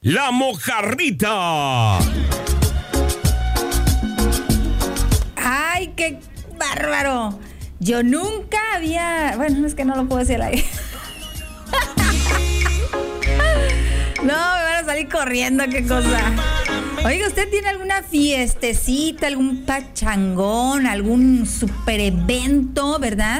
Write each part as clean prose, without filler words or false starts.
La Mojarrita. ¡Ay, qué bárbaro! Yo nunca había... Bueno, es que no lo puedo decir al aire. No, me van a salir corriendo, qué cosa. Oiga, ¿usted tiene alguna fiestecita, algún pachangón, algún super evento, verdad?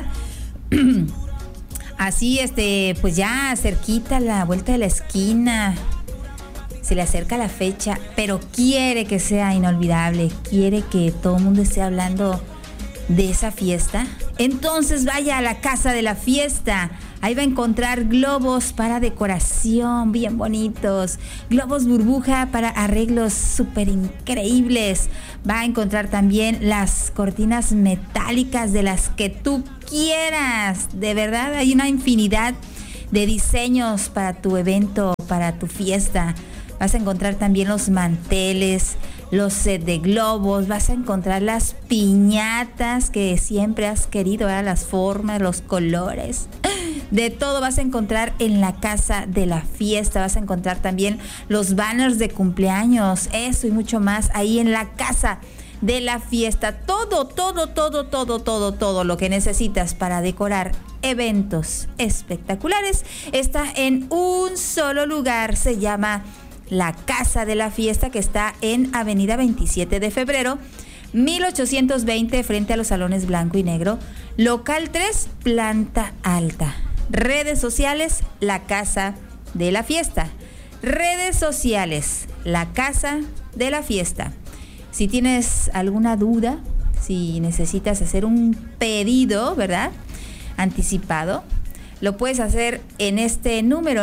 Así, pues ya cerquita, a la vuelta de la esquina. Se le acerca la fecha, pero quiere que sea inolvidable, quiere que todo el mundo esté hablando de esa fiesta. Entonces vaya a la Casa de la Fiesta. Ahí va a encontrar globos para decoración bien bonitos, globos burbuja para arreglos súper increíbles. Va a encontrar también las cortinas metálicas de las que tú quieras. De verdad, hay una infinidad de diseños para tu evento, para tu fiesta. Vas a encontrar también los manteles, los sets de globos, vas a encontrar las piñatas que siempre has querido, ¿verdad? Las formas, los colores, de todo vas a encontrar en la Casa de la Fiesta. Vas a encontrar también los banners de cumpleaños, eso y mucho más ahí en la Casa de la Fiesta. Todo lo que necesitas para decorar eventos espectaculares está en un solo lugar. Se llama la Casa de la Fiesta, que está en Avenida 27 de Febrero, 1820, frente a los Salones Blanco y Negro, local 3, planta alta. Redes sociales, la Casa de la Fiesta. Redes sociales, la Casa de la Fiesta. Si tienes alguna duda, si necesitas hacer un pedido, ¿verdad?, anticipado, lo puedes hacer en este número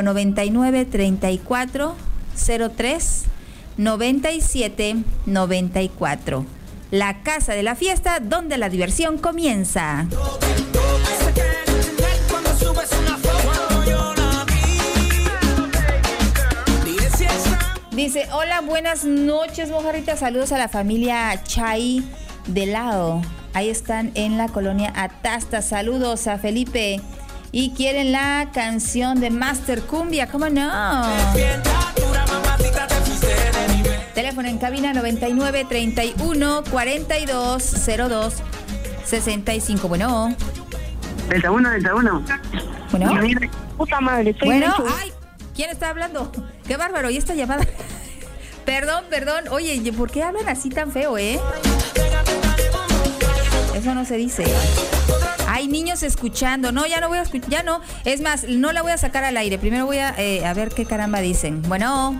9934039794. La Casa de la Fiesta, donde la diversión comienza. Dice, hola, buenas noches, Mojarrita. Saludos a la familia Chay de Lao. Ahí están en la colonia Atasta. Saludos a Felipe. Y quieren la canción de Master Cumbia, ¿cómo no? Teléfono en cabina 99 31 42 02 65. Bueno. Delta 1. Bueno. Puta madre, estoy bueno, mucho. ay, ¿quién está hablando? Qué bárbaro, ¿y esta llamada? Perdón. Oye, ¿por qué hablan así tan feo, Eso no se dice. Hay niños escuchando. No, ya no voy a escuchar. Ya no. Es más, no la voy a sacar al aire. Primero voy a ver qué caramba dicen. Bueno.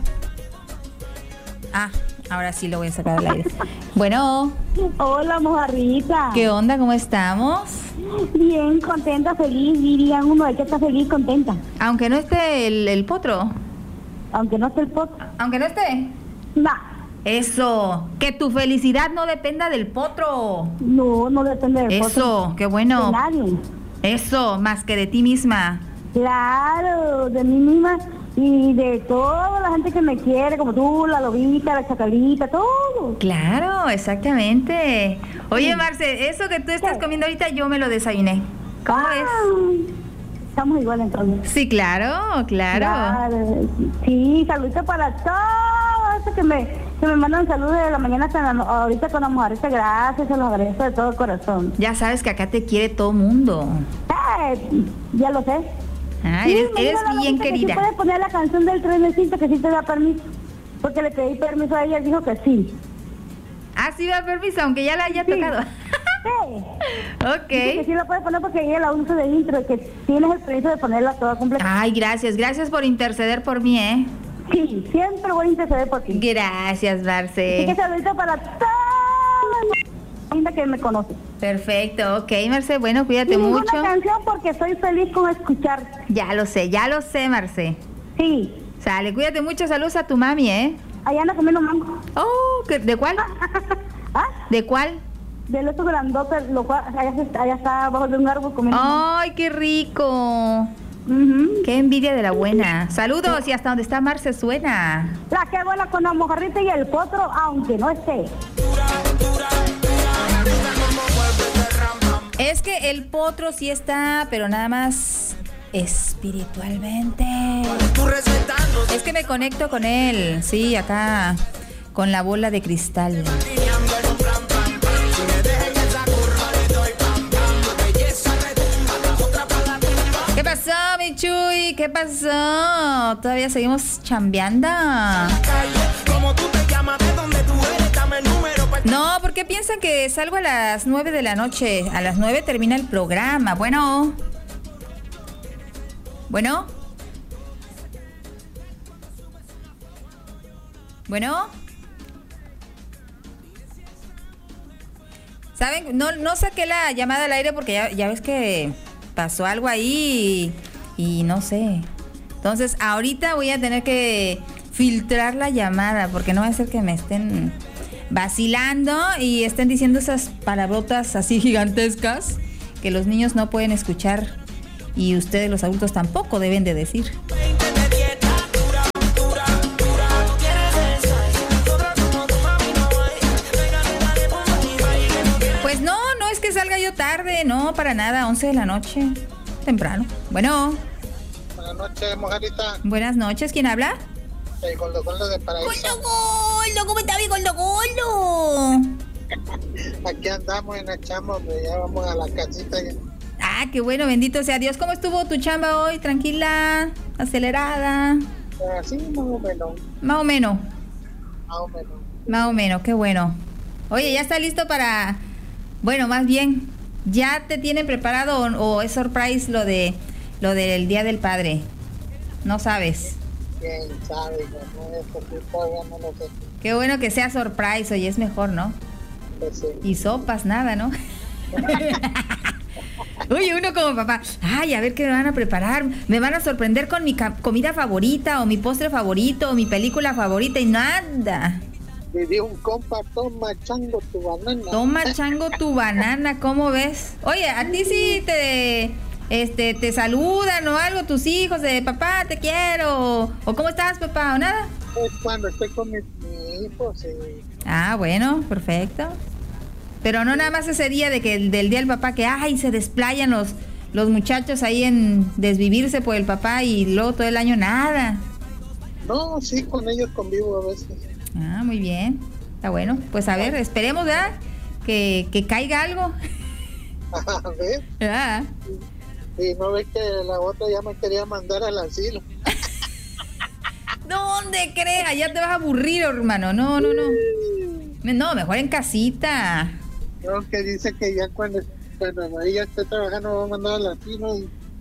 Ahora sí lo voy a sacar al aire. Bueno. Hola, Mojarrita. ¿Qué onda? ¿Cómo estamos? Bien, contenta, feliz. Dirían uno, hay que estar feliz, contenta. Aunque no esté el potro. Aunque no esté el potro. Aunque no esté. Nah. Eso, que tu felicidad no dependa del potro. No depende del potro. Eso, qué bueno. De nadie. Eso, más que de ti misma. Claro, de mí misma y de toda la gente que me quiere, como tú, la lobita, la chacalita, todo. Claro, exactamente. Oye, Marce, eso que tú estás comiendo ahorita, yo me lo desayuné. ¿Cómo es? Estamos igual entonces. Sí, claro. Sí, saludos para todos que me mandan saludos de la mañana hasta ahorita con la Mojarrita. Gracias, se los agradezco de todo corazón. Ya sabes que acá te quiere todo mundo. Ya lo sé. Eres bien querida. Sí, puedes poner la canción del trenecito, que sí te da permiso. Porque le pedí permiso a ella y dijo que sí. Sí da permiso, aunque ya la haya tocado. Sí. Ok. Dice que sí la puedes poner porque ella la usa de intro, que tienes el permiso de ponerla toda completa. Ay, gracias por interceder por mí, Sí, siempre voy a interceder por ti. Gracias, Marce. Así que saludito para toda la gente que me conoce. Perfecto, ok, Marce, bueno, cuídate mucho. Una canción porque soy feliz con escuchar. Ya lo sé, Marce. Sí. Sale, cuídate mucho, saludos a tu mami, Allá anda comiendo mango. Oh, ¿de cuál? ¿De cuál? Del otro grandote, lo cual allá está abajo de un árbol comiendo mango. ¡Ay, qué rico! Qué envidia de la buena. Saludos, y hasta donde está Marce suena. La que vuela con la Mojarrita y el potro, aunque no esté. Es que el potro sí está, pero nada más espiritualmente. Tú recetando Es que me conecto con él, sí, acá con la bola de cristal. ¿Qué pasó, mi Chuy? ¿Qué pasó? ¿Todavía seguimos chambeando? No, porque piensan que salgo a las 9 de la noche. A las 9 termina el programa. Bueno. Bueno. Bueno. ¿Saben? No saqué la llamada al aire porque ya ves que pasó algo ahí y no sé. Entonces, ahorita voy a tener que filtrar la llamada porque no va a ser que me estén vacilando y estén diciendo esas palabrotas así gigantescas que los niños no pueden escuchar y ustedes los adultos tampoco deben de decir. Pues no es que salga yo tarde, no, para nada, 11 de la noche, temprano. Bueno. Buenas noches, mojarita. Buenas noches, ¿quién habla? El Goldo de Paraíso. ¡Goldo! ¿Cómo está mi Goldo? Aquí andamos en la chamba, ya vamos a la casita ya. Ah, qué bueno, bendito sea Dios. ¿Cómo estuvo tu chamba hoy? ¿Tranquila? ¿Acelerada? Sí, más o menos. Más o menos. Más o menos. Más o menos, qué bueno. Oye, ¿ya está listo para...? Bueno, más bien, ¿ya te tienen preparado o es surprise lo del Día del Padre? No sabes. Quién sabe, no es porque todavía no lo sé. Qué bueno que sea surprise, oye, es mejor, ¿no? Pues sí. Y sopas, nada, ¿no? Oye, uno como papá, ay, a ver qué me van a preparar. Me van a sorprender con mi comida favorita o mi postre favorito o mi película favorita y nada. Le di un compa, toma chango tu banana. Toma chango tu banana, ¿cómo ves? Oye, a ti sí te saludan o algo tus hijos de papá, te quiero, o ¿cómo estás, papá? ¿O nada? Es cuando estoy con mis hijos, sí. Ah, bueno, perfecto. Pero no nada más ese día del Día del Papá que, ay, se desplayan los muchachos ahí en desvivirse por el papá y luego todo el año nada. No, sí, con ellos convivo a veces. Ah, muy bien. Está bueno. Pues a ver, esperemos, ¿verdad? Que caiga algo. A ver. Ah. Y no ves que la otra ya me quería mandar al asilo. ¿Dónde crees? Allá te vas a aburrir, hermano. No. No, mejor en casita. No, que dice que ya cuando ella esté trabajando va a mandar al asilo.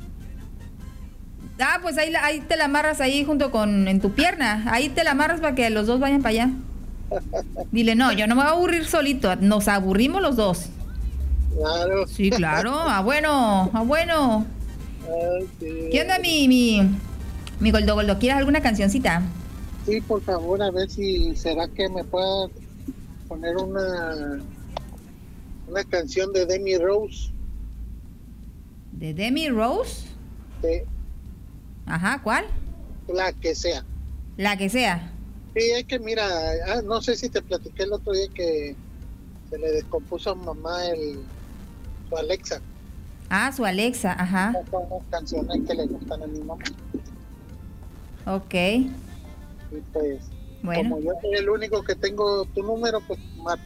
Ah, pues ahí te la amarras ahí en tu pierna. Ahí te la amarras para que los dos vayan para allá. Dile, no, yo no me voy a aburrir solito. Nos aburrimos los dos. Claro. Sí, claro. Bueno. Ay, sí. ¿Qué onda, mi Goldo? ¿Quieres alguna cancioncita? Sí, por favor, a ver si será que me pueda poner una canción de Demi Rose. ¿De Demi Rose? Sí. Ajá, ¿cuál? La que sea. La que sea. Sí, es que mira, no sé si te platiqué el otro día que se le descompuso a mamá su Alexa. Ah, su Alexa, ajá. Son unas canciones que le gustan a mi mamá. Ok. Y pues, Bueno. como yo soy el único que tengo tu número, pues marco.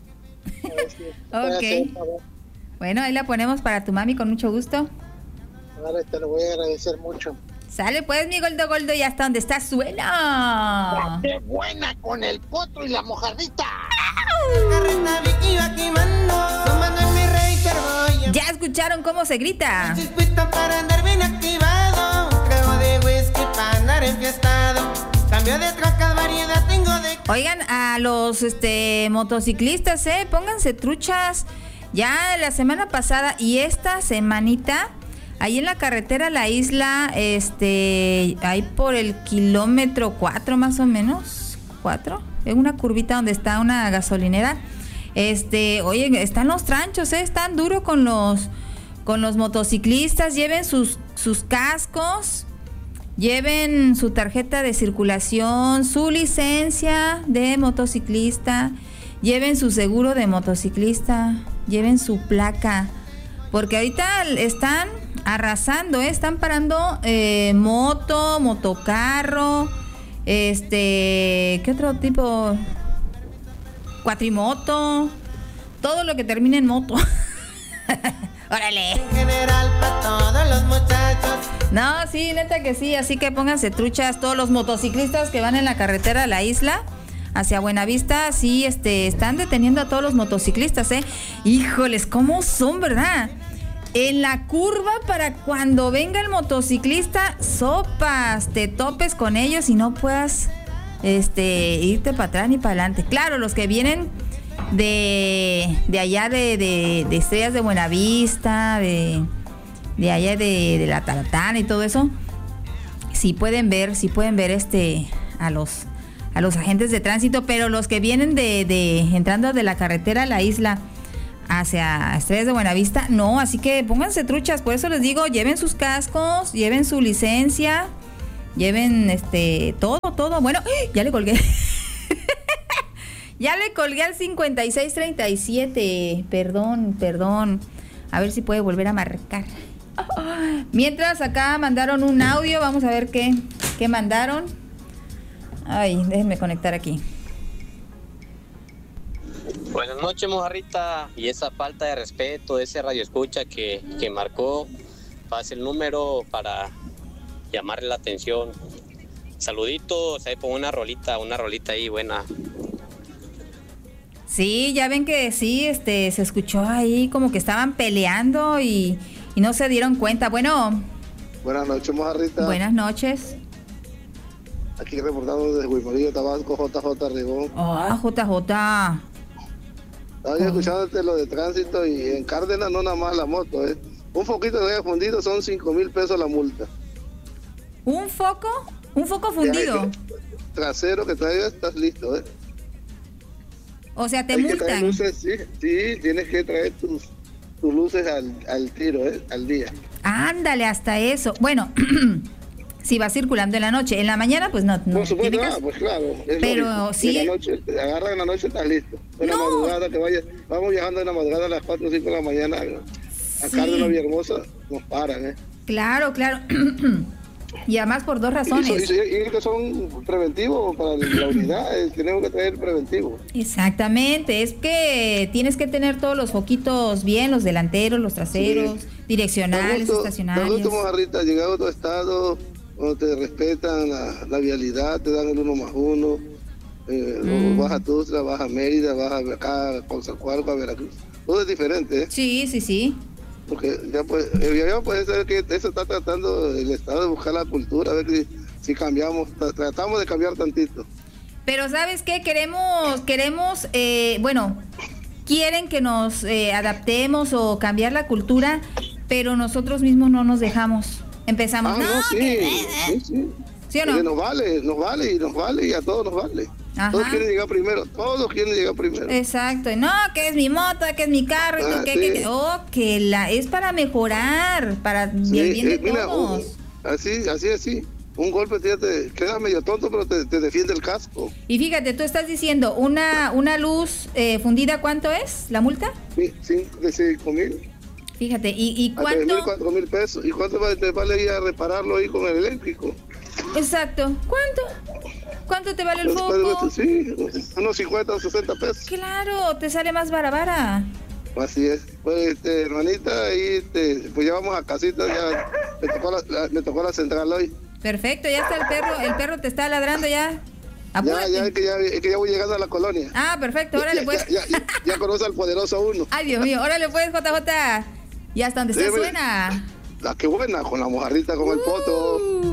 Ok. Bueno, ahí la ponemos para tu mami con mucho gusto. Ahora te lo voy a agradecer mucho. Sale pues, mi Goldo, y hasta donde está suena. ¡Qué buena con el potro y la mojarrita! ¿Ya escucharon cómo se grita? Para andar bien activado, un trago de whisky para andar enfiestado. Cambio de trocas, variedad tengo de... Oigan, a los motociclistas, pónganse truchas. Ya la semana pasada y esta semanita, ahí en la carretera La Isla, ahí por el kilómetro 4 más o menos, 4, en una curvita donde está una gasolinera. Oye, están los tranchos, están duros con los motociclistas. Lleven sus cascos, lleven su tarjeta de circulación, su licencia de motociclista, lleven su seguro de motociclista, lleven su placa, porque ahorita están arrasando, están parando motocarro, ¿Qué otro tipo? Cuatrimoto, todo lo que termine en moto. Órale. En general para todos los muchachos. No, sí, neta que sí, así que pónganse truchas todos los motociclistas que van en la carretera a la isla hacia Buenavista, sí, están deteniendo a todos los motociclistas, Híjoles, ¿cómo son, verdad? En la curva, para cuando venga el motociclista, sopas, te topes con ellos y no puedas irte para atrás ni para adelante. Claro, los que vienen de allá de Estrellas de Buenavista, de allá de la Taratana y todo eso, sí pueden ver a los agentes de tránsito, pero los que vienen entrando de la carretera a la isla hacia Estrellas de Buenavista, no, así que pónganse truchas. Por eso les digo, lleven sus cascos, lleven su licencia, lleven todo. Bueno, ya le colgué. Ya le colgué al 5637. Perdón. A ver si puede volver a marcar. Mientras acá mandaron un audio, vamos a ver qué mandaron. Ay, déjenme conectar aquí. Buenas noches, mojarrita. Y esa falta de respeto de ese radioescucha que marcó, pase el número para llamarle la atención. Saluditos, ahí pongo una rolita ahí buena. Sí, ya ven que sí, se escuchó ahí como que estaban peleando y no se dieron cuenta. Bueno. Buenas noches, mojarrita. Buenas noches. Aquí reportando desde Huimarillo, Tabasco, JJ Ribón. JJ. Estaba yo escuchándote lo de tránsito y en Cárdenas no nada más la moto, Un foquito de fundido son 5,000 pesos la multa. ¿Un foco? ¿Un foco fundido? Trasero que traigas, estás listo, O sea, te Hay multan. Que traer luces, sí, tienes que traer tus luces al tiro, al día. Ándale, hasta eso. Bueno, si va circulando en la noche. En la mañana, pues no. Por supuesto, pues claro. Pero lógico. sí. En la noche, te agarran en la noche, estás listo. En la madrugada, vamos viajando en la madrugada a las 4 o 5 de la mañana. A Cárdenas Villahermosa nos paran, Claro. Y además por dos razones. Y que son preventivos para la unidad, tenemos que traer preventivo. Exactamente, es que tienes que tener todos los foquitos bien, los delanteros, los traseros, direccionales, estacionarios. Los últimos, Jarrita, llegado a otro estado, donde te respetan la vialidad, te dan el 1+1, vas a Tuxtla, vas a Mérida, vas a acá a Coatzacoalcos, a Veracruz. Todo es diferente, Sí. Porque ya puede ser que eso está tratando el Estado de buscar la cultura, a ver si cambiamos, tratamos de cambiar tantito. Pero ¿sabes qué? Queremos, quieren que nos adaptemos o cambiar la cultura, pero nosotros mismos no nos dejamos. Empezamos, sí. ¿Sí o no? Nos vale y a todos nos vale. Ajá. Todos quieren llegar primero. Exacto. No, que es mi moto, que es mi carro, que es para mejorar, para el bien de todos. Así. Un golpe te queda medio tonto, pero te defiende el casco. Y fíjate, tú estás diciendo, una luz fundida, ¿cuánto es la multa? Sí, de 5,000. Fíjate, ¿y cuánto? 3,000, 4,000 pesos. ¿Y cuánto te vale ir a repararlo ahí con el eléctrico? Exacto. ¿Cuánto te vale el foco? Sí, unos 50 o 60 pesos. Claro, te sale más barabara. Así es. Pues, hermanita, ahí pues ya vamos a casita, ya me tocó la central hoy. Perfecto, ya está el perro te está ladrando ya. Apúrate. Es que ya voy llegando a la colonia. Ah, perfecto, órale pues. Ya conoce al poderoso uno. Ay, Dios mío, órale pues, JJ. Y hasta donde se suena. Qué buena, con la mojarrita, con el poto.